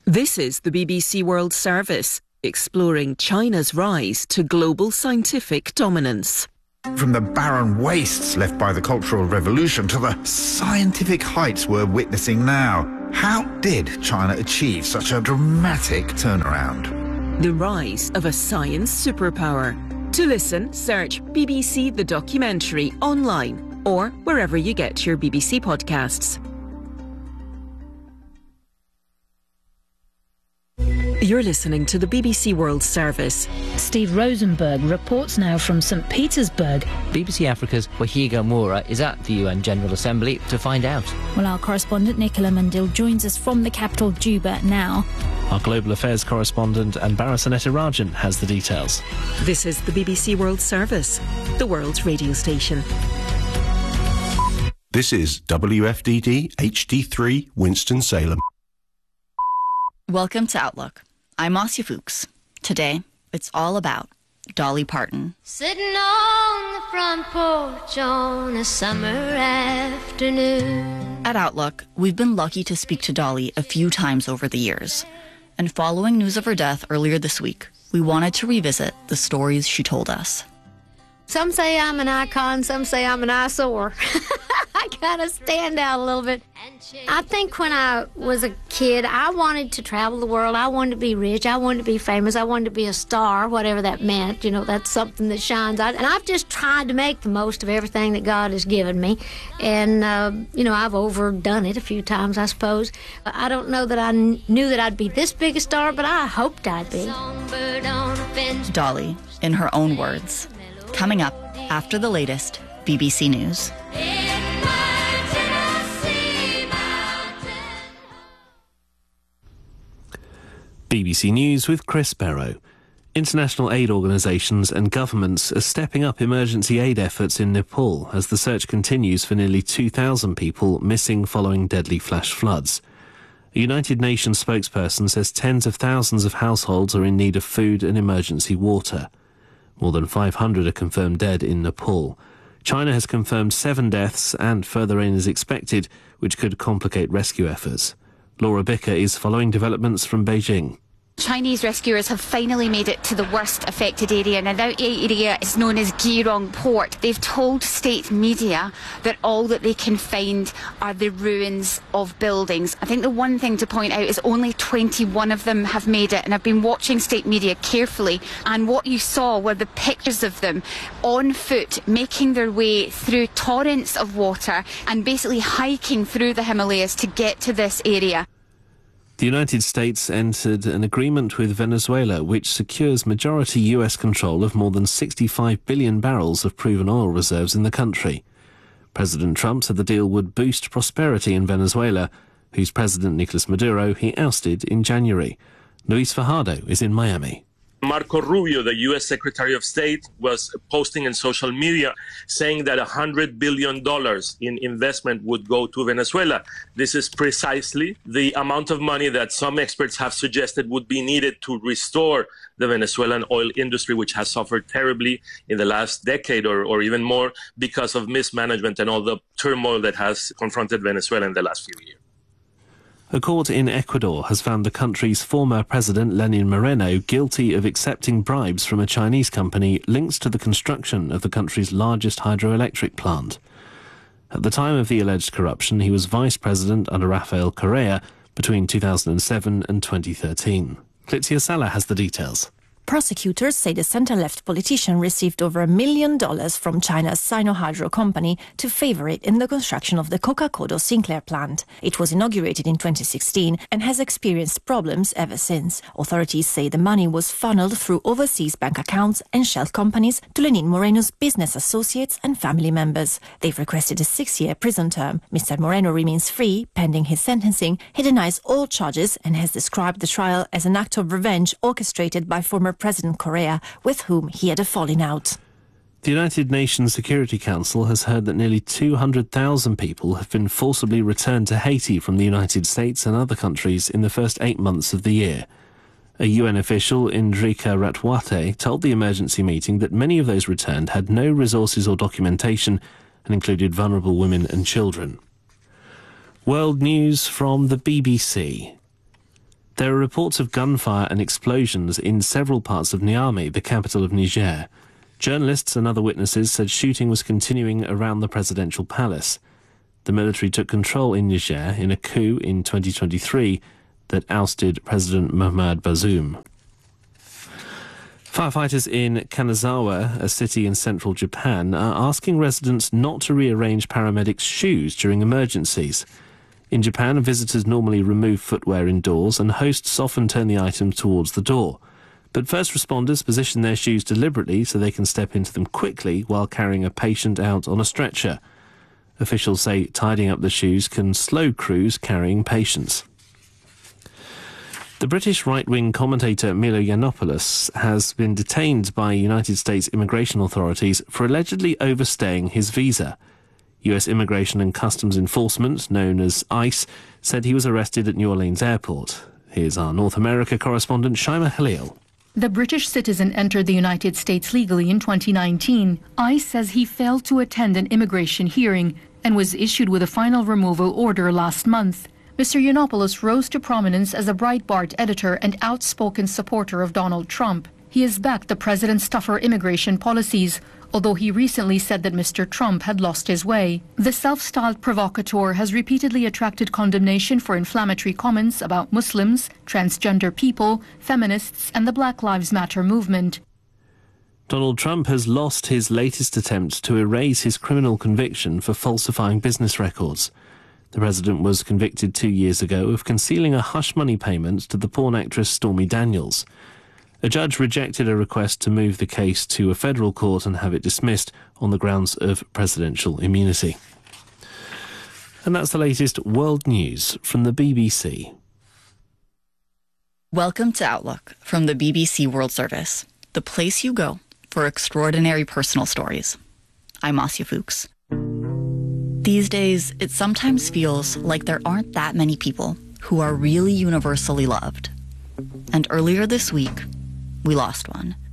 This is the BBC World Service, exploring China's rise to global scientific dominance. From the barren wastes left by the Cultural Revolution to the scientific heights we're witnessing now, how did China achieve such a dramatic turnaround? The rise of a science superpower. To listen, search BBC The Documentary online or wherever you get your BBC podcasts. You're listening to the BBC World Service. Steve Rosenberg reports now from St Petersburg. BBC Africa's Wahiga Moura is at the UN General Assembly to find out. Well, our correspondent Nicola Mandil joins us from the capital Juba now. Our global affairs correspondent Anbara Sanetirajan has the details. This is the BBC World Service, the world's radio station. This is WFDD HD3 Winston-Salem. Welcome to Outlook. I'm Marcia Fuchs. Today, it's all about Dolly Parton. Sitting on the front porch on a summer afternoon. At Outlook, we've been lucky to speak to Dolly a few times over the years. And following news of her death earlier this week, we wanted to revisit the stories she told us. Some say I'm an icon, some say I'm an eyesore. I kind of stand out a little bit. I think when I was a kid, I wanted to travel the world. I wanted to be rich. I wanted to be famous. I wanted to be a star, whatever that meant. You know, that's something that shines out. And I've just tried to make the most of everything that God has given me. And, you know, I've overdone it a few times, I suppose. I don't know that I knew that I'd be this big a star, but I hoped I'd be. Dolly, in her own words. Coming up after the latest BBC News. BBC News with Chris Barrow. International aid organisations and governments are stepping up emergency aid efforts in Nepal as the search continues for nearly 2,000 people missing following deadly flash floods. A United Nations spokesperson says tens of thousands of households are in need of food and emergency water. More than 500 are confirmed dead in Nepal. China has confirmed 7 deaths and further rain is expected, which could complicate rescue efforts. Laura Bicker is following developments from Beijing. Chinese rescuers have finally made it to the worst affected area. Now, that area is known as Geirong Port. They've told state media that all that they can find are the ruins of buildings. I think the one thing to point out is only 21 of them have made it, and I've been watching state media carefully, and what you saw were the pictures of them on foot making their way through torrents of water and basically hiking through the Himalayas to get to this area. The United States entered an agreement with Venezuela which secures majority US control of more than 65 billion barrels of proven oil reserves in the country. President Trump said the deal would boost prosperity in Venezuela, whose President Nicolas Maduro he ousted in January. Luis Fajardo is in Miami. Marco Rubio, the U.S. Secretary of State, was posting in social media saying that $100 billion in investment would go to Venezuela. This is precisely the amount of money that some experts have suggested would be needed to restore the Venezuelan oil industry, which has suffered terribly in the last decade or even more because of mismanagement and all the turmoil that has confronted Venezuela in the last few years. A court in Ecuador has found the country's former president, Lenin Moreno, guilty of accepting bribes from a Chinese company linked to the construction of the country's largest hydroelectric plant. At the time of the alleged corruption, he was vice president under Rafael Correa between 2007 and 2013. Clitzia Sala has the details. Prosecutors say the centre-left politician received over $1 million from China's Sinohydro company to favour it in the construction of the Coca-Cola Sinclair plant. It was inaugurated in 2016 and has experienced problems ever since. Authorities say the money was funneled through overseas bank accounts and shell companies to Lenin Moreno's business associates and family members. They've requested a 6-year prison term. Mr. Moreno remains free pending his sentencing. He denies all charges and has described the trial as an act of revenge orchestrated by former President Correa, with whom he had a falling out. The United Nations Security Council has heard that nearly 200,000 people have been forcibly returned to Haiti from the United States and other countries in the first 8 months of the year. A UN official, Indrika Ratwate, told the emergency meeting that many of those returned had no resources or documentation and included vulnerable women and children. World news from the BBC. There are reports of gunfire and explosions in several parts of Niamey, the capital of Niger. Journalists and other witnesses said shooting was continuing around the presidential palace. The military took control in Niger in a coup in 2023 that ousted President Mohamed Bazoum. Firefighters in Kanazawa, a city in central Japan, are asking residents not to rearrange paramedics' shoes during emergencies. In Japan, visitors normally remove footwear indoors and hosts often turn the items towards the door. But first responders position their shoes deliberately so they can step into them quickly while carrying a patient out on a stretcher. Officials say tidying up the shoes can slow crews carrying patients. The British right-wing commentator Milo Yiannopoulos has been detained by United States immigration authorities for allegedly overstaying his visa. US Immigration and Customs Enforcement, known as ICE, said he was arrested at New Orleans Airport. Here's our North America correspondent Shaima Halil. The British citizen entered the United States legally in 2019. ICE says he failed to attend an immigration hearing and was issued with a final removal order last month. Mr. Yiannopoulos rose to prominence as a Breitbart editor and outspoken supporter of Donald Trump. He has backed the president's tougher immigration policies, although he recently said that Mr. Trump had lost his way. The self-styled provocateur has repeatedly attracted condemnation for inflammatory comments about Muslims, transgender people, feminists, and the Black Lives Matter movement. Donald Trump has lost his latest attempt to erase his criminal conviction for falsifying business records. The president was convicted 2 years ago of concealing a hush money payment to the porn actress Stormy Daniels. A judge rejected a request to move the case to a federal court and have it dismissed on the grounds of presidential immunity. And that's the latest world news from the BBC. Welcome to Outlook from the BBC World Service, the place you go for extraordinary personal stories. I'm Asya Fuchs. These days, it sometimes feels like there aren't that many people who are really universally loved. And earlier this week, we lost one.